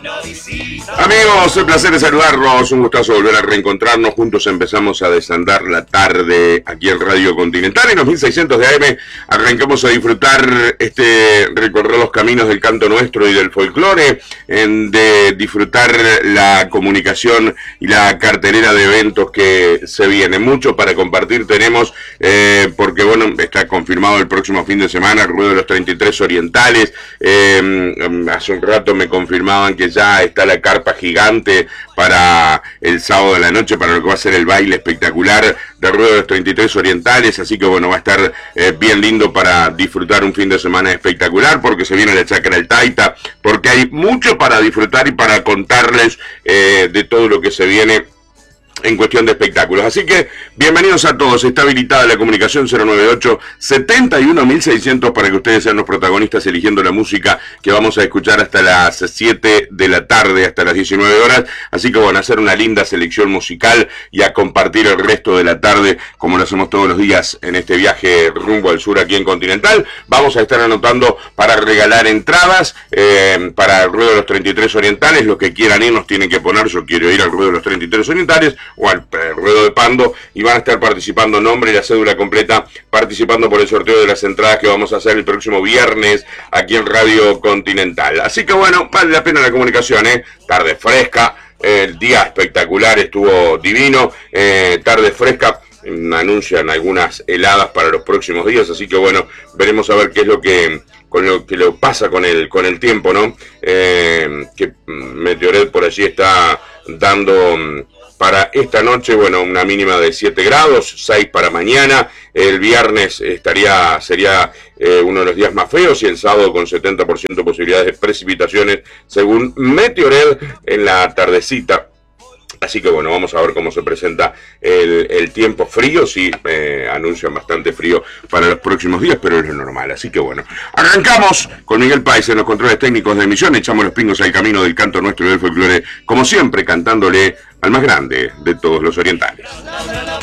Amigos, el placer de saludarlos, un gustazo volver a reencontrarnos. Juntos empezamos a desandar la tarde aquí en Radio Continental. En los 1600 de AM arrancamos a disfrutar recorrer los caminos del canto nuestro y del folclore, de disfrutar la comunicación y la cartelera de eventos que se viene. Mucho para compartir tenemos, porque bueno, está confirmado el próximo fin de semana el Ruedo de los 33 Orientales. Hace un rato me confirmaban que ya está la carpa gigante para el sábado de la noche, para lo que va a ser el baile espectacular del Ruedo de los 33 Orientales, así que bueno, va a estar bien lindo para disfrutar un fin de semana espectacular, porque se viene la Chacra del Taita, porque hay mucho para disfrutar y para contarles de todo lo que se viene en cuestión de espectáculos. Así que bienvenidos a todos. Está habilitada la comunicación 098-71-1600 para que ustedes sean los protagonistas eligiendo la música que vamos a escuchar hasta las 7 de la tarde, hasta las 19 horas. Así que bueno, hacer una linda selección musical y a compartir el resto de la tarde como lo hacemos todos los días en este viaje rumbo al sur aquí en Continental. Vamos a estar anotando para regalar entradas para el Ruedo de los 33 Orientales. Los que quieran ir nos tienen que poner: yo quiero ir al Ruedo de los 33 Orientales o al Ruedo de Pando, y van a estar participando, nombre y la cédula completa, participando por el sorteo de las entradas que vamos a hacer el próximo viernes aquí en Radio Continental. Así que bueno, vale la pena la comunicación, tarde fresca, el día espectacular, estuvo divino, tarde fresca. Anuncian algunas heladas para los próximos días, así que bueno, veremos a ver qué es lo que lo pasa con el tiempo, ¿no? Que Meteoret por allí está dando para esta noche, bueno, una mínima de 7 grados, 6 para mañana. El viernes sería uno de los días más feos, y el sábado con 70% posibilidades de precipitaciones según Meteoret en la tardecita. Así que bueno, vamos a ver cómo se presenta el tiempo frío. Sí, anuncian bastante frío para los próximos días, pero es lo normal. Así que bueno, arrancamos con Miguel Páez en los controles técnicos de emisión. Echamos los pingos al camino del canto nuestro y del folclore, como siempre, cantándole al más grande de todos los orientales.